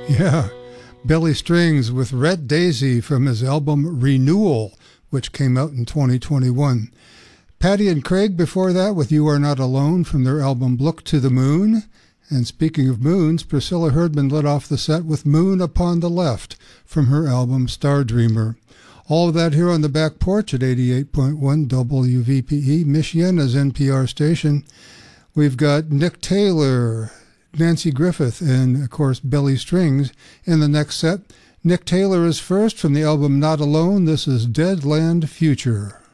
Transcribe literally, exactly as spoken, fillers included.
Yeah, Billy Strings with Red Daisy from his album Renewal, which came out in twenty twenty-one. Patty and Craig before that with You Are Not Alone from their album Look to the Moon. And speaking of moons, Priscilla Herdman led off the set with Moon Upon the Left from her album Star Dreamer. All of that here on the back porch at eighty-eight point one W V P E, Michiana's N P R station. We've got Nick Taylor, Nancy Griffith, and, of course, Billy Strings in the next set. Nick Taylor is first from the album Not Alone. This is Dead Land Future.